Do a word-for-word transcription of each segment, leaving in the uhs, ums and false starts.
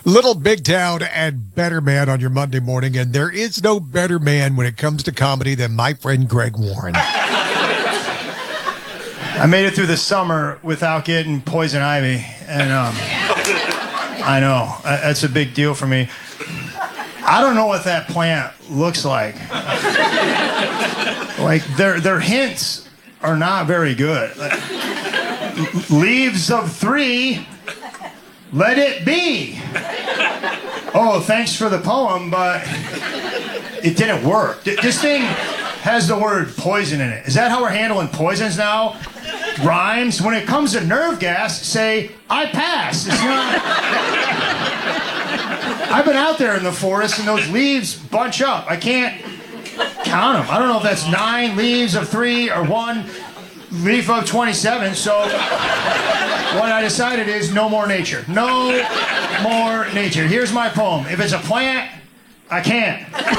Little Big Town and Better Man on your Monday morning, and there is no better man when it comes to comedy than my friend Greg Warren. I made it through the summer without getting poison ivy, and um, I know that's a big deal for me. I don't know what that plant looks like. Like their their hints are not very good. Like, leaves of three, let it be. Oh, thanks for the poem, but it didn't work. This thing has the word poison in it. Is that how we're handling poisons now? Rhymes. When it comes to nerve gas, say, I pass. It's not... I've been out there in the forest and those leaves bunch up. I can't count them. I don't know if that's nine leaves of three or one leaf of twenty-seven. So what I decided is no more nature. No more nature. Here's my poem. If it's a plant, I can't.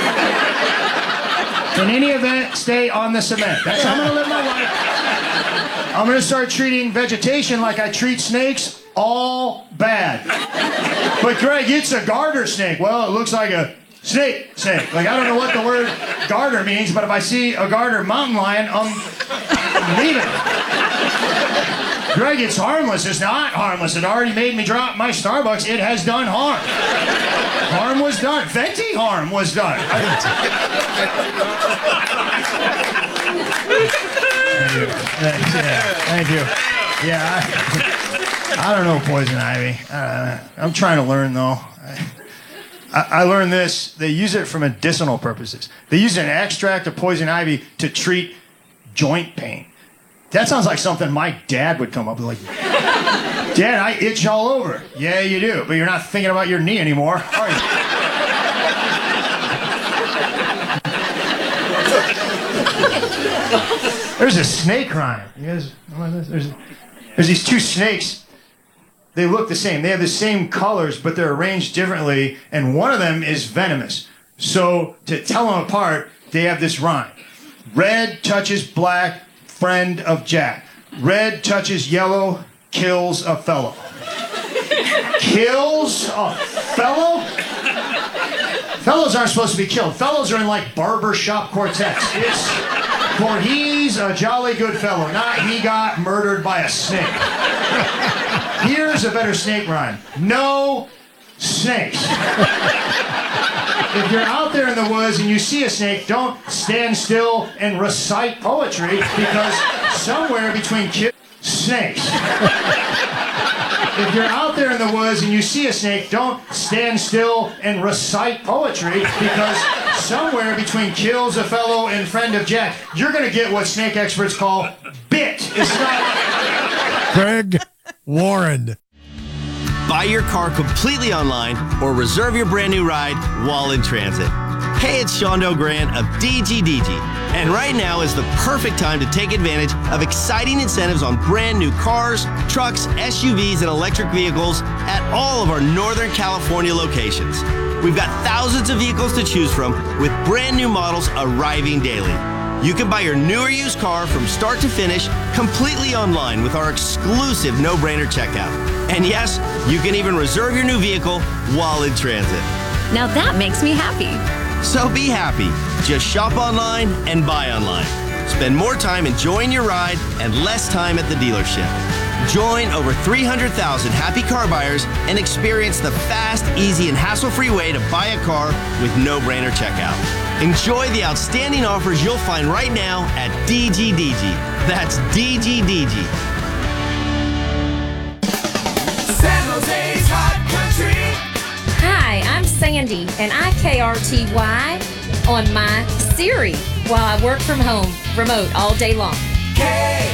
In any event, stay on the cement. That's how I'm going to live my life. I'm going to start treating vegetation like I treat snakes, all bad. But Greg, it's a garter snake. Well, it looks like a snake snake. Like, I don't know what the word garter means, but if I see a garter mountain lion, I'm leaving. Greg, it's harmless. It's not harmless. It already made me drop my Starbucks. It has done harm. Harm was done. Venti harm was done. Thank you. Thanks, yeah. Thank you. Yeah, I, I don't know poison ivy. Uh, I'm trying to learn, though. I, I learned this. They use it for medicinal purposes. They use an extract of poison ivy to treat joint pain. That sounds like something my dad would come up with. Like, Dad, I itch all over. Yeah, you do, but you're not thinking about your knee anymore, are you? There's a snake rhyme. You guys know this? There's, there's these two snakes. They look the same. They have the same colors, but they're arranged differently, and one of them is venomous. So to tell them apart, they have this rhyme. Red touches black, friend of Jack. Red touches yellow, kills a fellow. Kills a fellow? Fellows aren't supposed to be killed. Fellows are in like barbershop quartets. It's for he's a jolly good fellow, not he got murdered by a snake. Here's a better snake rhyme. No snakes. If you're out there in the woods and you see a snake, don't stand still and recite poetry, because somewhere between ki- snakes. If you're out there in the woods and you see a snake, don't stand still and recite poetry, because somewhere between kills a fellow and friend of Jack, you're going to get what snake experts call bit. It's not... Greg Warren. Buy your car completely online or reserve your brand new ride while in transit. Hey, it's Shondo Grant of D G D G, and right now is the perfect time to take advantage of exciting incentives on brand new cars, trucks, S U Vs, and electric vehicles at all of our Northern California locations. We've got thousands of vehicles to choose from with brand new models arriving daily. You can buy your new or used car from start to finish completely online with our exclusive no-brainer checkout. And yes, you can even reserve your new vehicle while in transit. Now that makes me happy. So be happy. Just shop online and buy online. Spend more time enjoying your ride and less time at the dealership. Join over three hundred thousand happy car buyers and experience the fast, easy, and hassle-free way to buy a car with no-brainer checkout. Enjoy the outstanding offers you'll find right now at D G D G. That's D G D G. San Jose's Hot Country. Hi, I'm Sandy, and I K R T Y on my Siri while I work from home, remote all day long. K